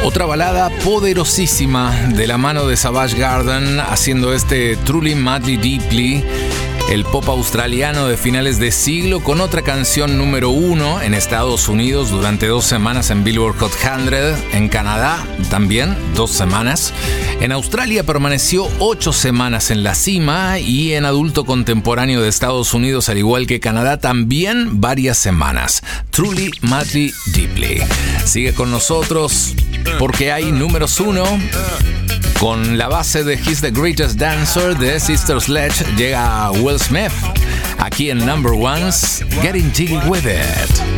Otra balada poderosísima de la mano de Savage Garden, haciendo este Truly Madly Deeply, el pop australiano de finales de siglo, con otra canción número 1 en Estados Unidos durante 2 semanas en Billboard Hot 100, en Canadá también 2 semanas, en Australia permaneció 8 semanas en la cima y en adulto contemporáneo de Estados Unidos, al igual que Canadá, también varias semanas. Truly Madly Deeply. Sigue con nosotros porque hay números 1. Con la base de He's the Greatest Dancer de Sister Sledge llega Will Smith. Aquí en Number Ones, Getting Jiggy With It.